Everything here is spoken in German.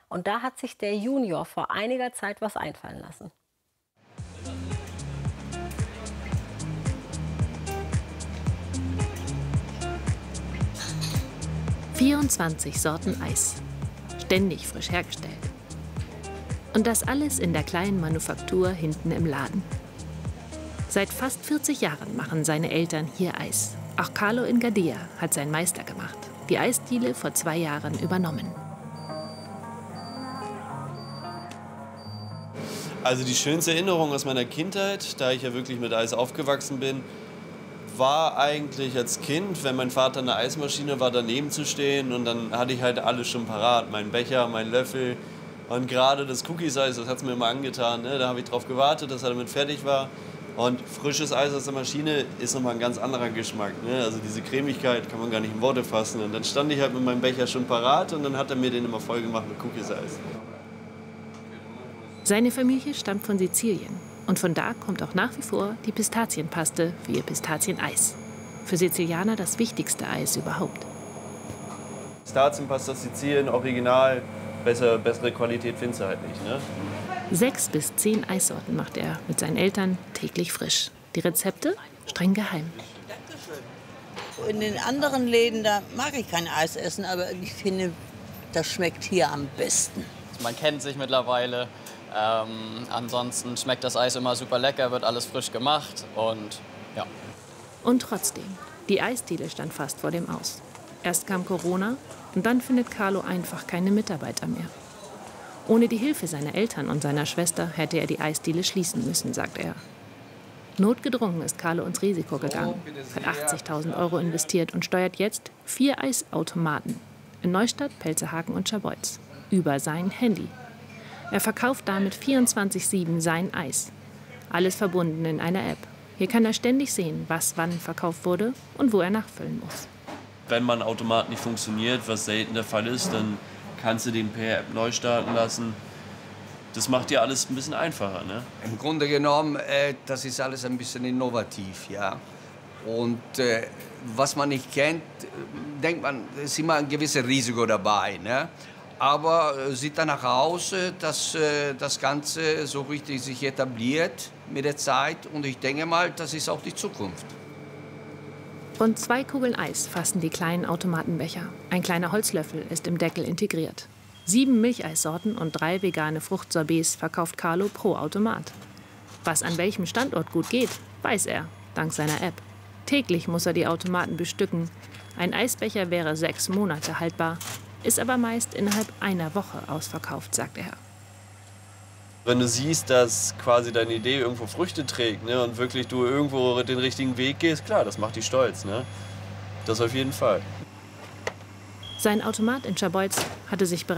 Und da hat sich der Junior vor einiger Zeit was einfallen lassen. 24 Sorten Eis, ständig frisch hergestellt. Und das alles in der kleinen Manufaktur hinten im Laden. Seit fast 40 Jahren machen seine Eltern hier Eis. Auch Carlo in Gadea hat seinen Meister gemacht, die Eisdiele vor 2 Jahren übernommen. Also die schönste Erinnerung aus meiner Kindheit, da ich ja wirklich mit Eis aufgewachsen bin, war eigentlich als Kind, wenn mein Vater eine Eismaschine war, daneben zu stehen und dann hatte ich halt alles schon parat. Meinen Becher, meinen Löffel und gerade das Cookies-Eis, das hat es mir immer angetan. Ne? Da habe ich drauf gewartet, dass er damit fertig war. Und frisches Eis aus der Maschine ist nochmal ein ganz anderer Geschmack. Ne? Also diese Cremigkeit kann man gar nicht in Worte fassen. Und dann stand ich halt mit meinem Becher schon parat und dann hat er mir den immer voll gemacht mit Cookies-Eis. Seine Familie stammt von Sizilien. Und von da kommt auch nach wie vor die Pistazienpaste für ihr Pistazieneis. Für Sizilianer das wichtigste Eis überhaupt. Pistazienpasta Sizilien, original, bessere Qualität findest du halt nicht. Ne? 6 bis 10 Eissorten macht er mit seinen Eltern täglich frisch. Die Rezepte streng geheim. In den anderen Läden, da mag ich kein Eis essen, aber ich finde, das schmeckt hier am besten. Man kennt sich mittlerweile. Ansonsten schmeckt das Eis immer super lecker, wird alles frisch gemacht und ja. Und trotzdem, die Eisdiele stand fast vor dem Aus. Erst kam Corona und dann findet Carlo einfach keine Mitarbeiter mehr. Ohne die Hilfe seiner Eltern und seiner Schwester hätte er die Eisdiele schließen müssen, sagt er. Notgedrungen ist Carlo ins Risiko gegangen, hat 80.000 € investiert und steuert jetzt 4 Eisautomaten in Neustadt, Pelzerhaken und Scharbeutz über sein Handy. Er verkauft damit 24/7 sein Eis. Alles verbunden in einer App. Hier kann er ständig sehen, was wann verkauft wurde und wo er nachfüllen muss. Wenn mal ein Automat nicht funktioniert, was selten der Fall ist, dann kannst du den per App neu starten lassen. Das macht dir alles ein bisschen einfacher, ne? Im Grunde genommen, das ist alles ein bisschen innovativ, ja. Und was man nicht kennt, denkt man, ist immer ein gewisses Risiko dabei, ne? Aber sieht danach aus, dass das Ganze so richtig sich etabliert mit der Zeit. Und ich denke mal, das ist auch die Zukunft. Rund 2 Kugeln Eis fassen die kleinen Automatenbecher. Ein kleiner Holzlöffel ist im Deckel integriert. 7 Milcheissorten und 3 vegane Fruchtsorbets verkauft Carlo pro Automat. Was an welchem Standort gut geht, weiß er, dank seiner App. Täglich muss er die Automaten bestücken. Ein Eisbecher wäre 6 Monate haltbar. Ist aber meist innerhalb einer Woche ausverkauft, sagt er. Wenn du siehst, dass quasi deine Idee irgendwo Früchte trägt, ne, und wirklich du irgendwo den richtigen Weg gehst, klar, das macht dich stolz. Ne? Das auf jeden Fall. Sein Automat in Scharbeutz hatte sich bereits